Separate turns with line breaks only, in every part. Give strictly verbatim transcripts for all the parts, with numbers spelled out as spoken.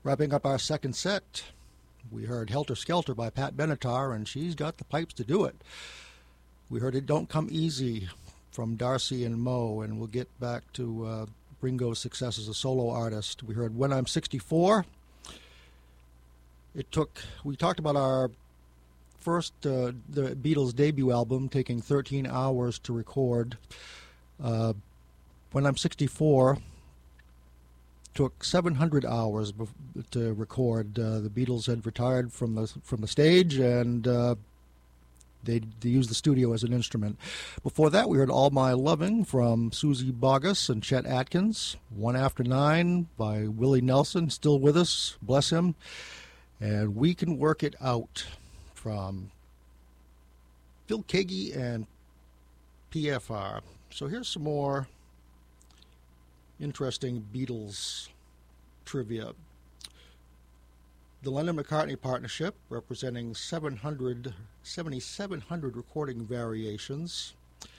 Wrapping up our second set, we heard Helter Skelter by Pat Benatar, and she's got the pipes to do it. We heard It Don't Come Easy from Darcy and Moe, and we'll get back to uh, Ringo's success as a solo artist. We heard When I'm sixty-four. It took, we talked about our first, uh, the Beatles' debut album taking thirteen hours to record. Uh, When I'm sixty-four took seven hundred hours to record. Uh, the Beatles had retired from the from the stage, and uh, they, they used the studio as an instrument. Before that, we heard All My Loving from Susie Boggess and Chet Atkins. One After Nine by Willie Nelson, still with us, bless him. And We Can Work It Out from Phil Keaggy and P F R. So here's some more interesting Beatles trivia. The Lennon-McCartney partnership, representing seven hundred, seventy-seven hundred recording variations.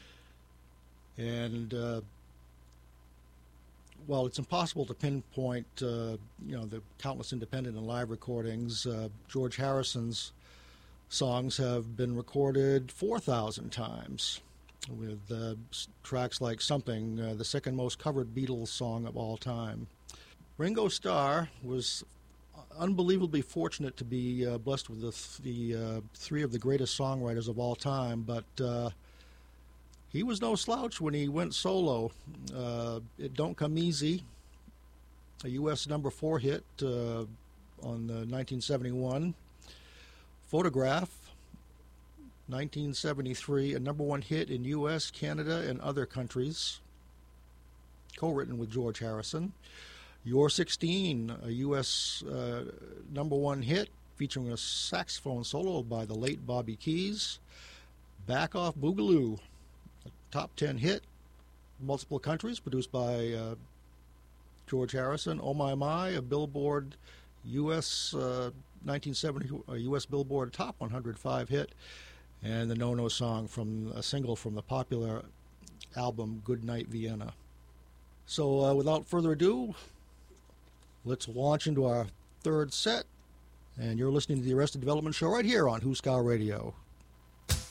And uh, while it's impossible to pinpoint, uh, you know, the countless independent and live recordings, uh, George Harrison's songs have been recorded four thousand times, with uh, tracks like Something, uh, the second most covered Beatles song of all time. Ringo Starr was unbelievably fortunate to be uh, blessed with the, th- the uh, three of the greatest songwriters of all time, but uh, he was no slouch when he went solo. Uh, It Don't Come Easy, a U S number four hit uh, on uh, nineteen seventy-one. Photograph, nineteen seventy-three, a number one hit in U S, Canada, and other countries, co-written with George Harrison. You're sixteen, a U S uh, number one hit featuring a saxophone solo by the late Bobby Keys. Back Off Boogaloo, a top ten hit, multiple countries, produced by uh, George Harrison. Oh My My, a Billboard U S uh, nineteen seventy, a U S Billboard Top one hundred five hit. And the No No song from a single from the popular album Good Night Vienna. So uh, without further ado, let's launch into our third set. And you're listening to the Arrested Development Show right here on Huskar Radio.